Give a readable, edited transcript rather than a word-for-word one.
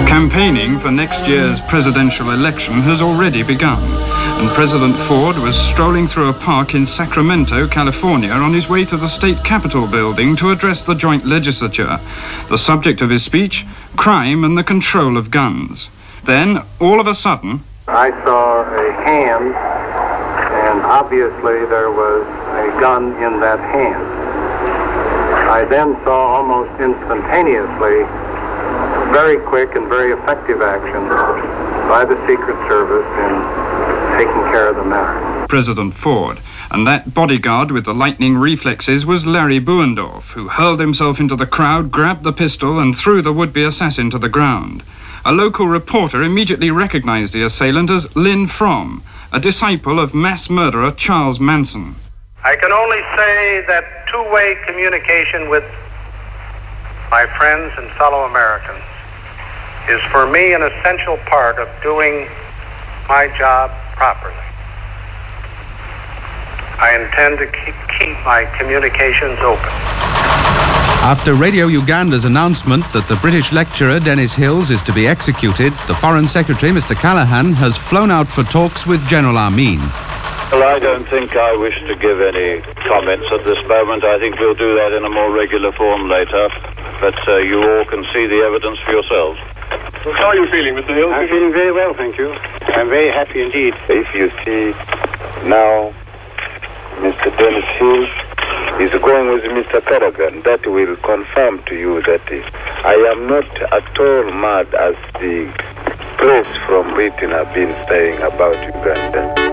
Campaigning for next year's presidential election has already begun, and President Ford was strolling through a park in Sacramento, California, on his way to the state capitol building to address the joint legislature. The subject of his speech, crime and the control of guns. Then, all of a sudden, I saw a hand, and obviously there was a gun in that hand. I then saw almost instantaneously very quick and very effective action by the Secret Service in taking care of the matter. President Ford, and that bodyguard with the lightning reflexes was Larry Buendorf, who hurled himself into the crowd, grabbed the pistol, and threw the would-be assassin to the ground. A local reporter immediately recognized the assailant as Lynn Fromm, a disciple of mass murderer Charles Manson. I can only say that two-way communication with my friends and fellow Americans is for me an essential part of doing my job properly. I intend to keep my communications open. After Radio Uganda's announcement that the British lecturer Dennis Hills is to be executed, the Foreign Secretary, Mr. Callaghan, has flown out for talks with General Amin. Well, I don't think I wish to give any comments at this moment. I think we'll do that in a more regular form later. But you all can see the evidence for yourselves. Well, how are you feeling, Mr. Hills? I'm feeling very well, thank you. I'm very happy indeed. If you see now Mr. Dennis Hills is going with Mr. Callaghan, that will confirm to you that I am not at all mad as the press from Britain have been saying about Uganda.